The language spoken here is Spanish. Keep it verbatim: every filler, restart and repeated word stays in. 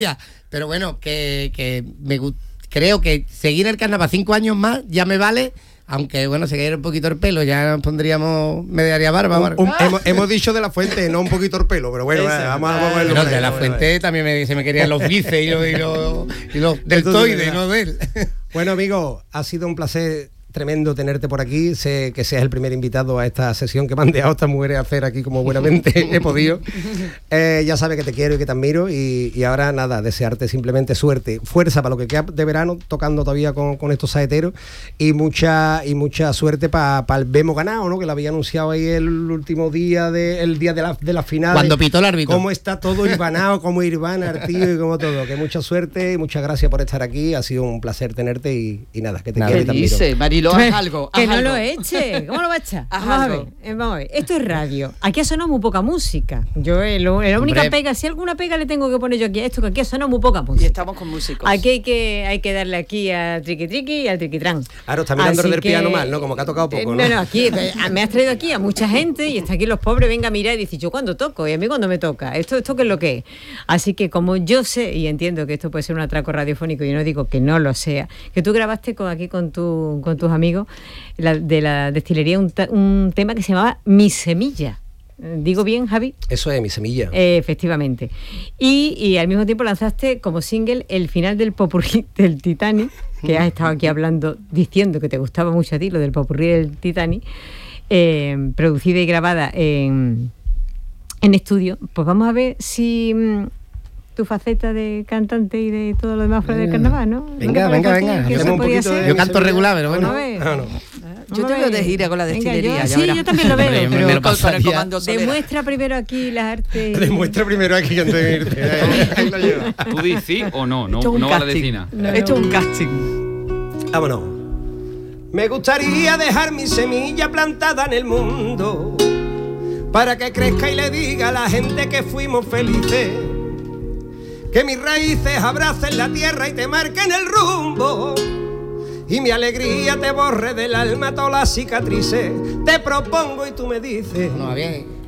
Pero bueno, que, que me gu- creo que seguir el carnaval cinco años más ya me vale. Aunque, bueno, se cayera un poquito el pelo, ya nos pondríamos, me daría barba. Un, un, hemos, hemos dicho de la Fuente, no un poquito el pelo, pero bueno, eh, vamos, vamos a verlo. Pero de la Fuente también me, se me querían los bíceps y los, y los, y los deltoides, no de él. Bueno, amigo, ha sido un placer tremendo tenerte por aquí. Sé que seas el primer invitado a esta sesión que me han dejado estas mujeres a hacer aquí como buenamente he podido. Eh, ya sabes que te quiero y que te admiro y, y ahora nada, desearte simplemente suerte, fuerza para lo que queda de verano, tocando todavía con, con estos saeteros y mucha y mucha suerte para pa el Vemos Ganado, ¿no? Que lo había anunciado ahí el último día de, el día de la, de la final. Cuando pitó el árbitro. Cómo está todo Irvanado, cómo Irvana, Artillo y como todo. Que mucha suerte y muchas gracias por estar aquí. Ha sido un placer tenerte y, y nada, que te Nada. quiero y te ¿Qué admiro. dice, Marilo? Haz algo. Que haz no algo. lo eche. ¿Cómo lo va a echar? Haz Vamos a, algo. ver, eh, vamos a ver. Esto es radio. Aquí ha sonado muy poca música. Yo, eh, lo, la única Hombre. pega, si alguna pega le tengo que poner yo aquí a esto, que aquí ha sonado muy poca música. Y estamos con músicos. Aquí hay que, hay que darle aquí a triqui triqui y al triquitrán. Ahora está mirando Así del que- piano mal, ¿no? Como que ha tocado poco, eh, ¿no? No, no, aquí eh, me has traído aquí a mucha gente y está aquí los pobres, venga a mirar y dice, ¿yo cuándo toco? Y a mí cuándo me toca. Esto, esto qué es lo que es. Así que como yo sé y entiendo que esto puede ser un atraco radiofónico, y no digo que no lo sea, que tú grabaste con, aquí con, tu, con tus amigos la, de la destilería un, ta- un tema que se llamaba Mi Semilla. ¿Digo bien, Javi? Eso es mi semilla. Eh, efectivamente. Y, y al mismo tiempo lanzaste como single el final del popurrí del Titanic, que has estado aquí hablando, diciendo que te gustaba mucho a ti lo del popurrí del Titanic, eh, producida y grabada en, en estudio. Pues vamos a ver si mm, tu faceta de cantante y de todo lo demás fuera del carnaval, ¿no? ¿No te Venga, parece venga, a ti venga, que hacemos se un podía poquito de- hacer? Yo canto regular, pero bueno. Vamos a ver. Ah, no. Yo te Vamos a veo de ver. gira con la Venga, destilería. yo- ya sí, verás. yo también lo veo. Hombre, me- pero me lo Con- con el pasaría. comando Solera. demuestra primero aquí las artes. Demuestra primero aquí que antes de irte. Ahí, ahí lo lleva. ¿Tú dices sí o no? No, Esto es un no va la casting. vecina. No, Esto es no. un casting. Vámonos. Me gustaría dejar mi semilla plantada en el mundo para que crezca y le diga a la gente que fuimos felices, que mis raíces abracen la tierra y te marquen el rumbo, y mi alegría te borre del alma todas las cicatrices. Te propongo y tú me dices No, bien.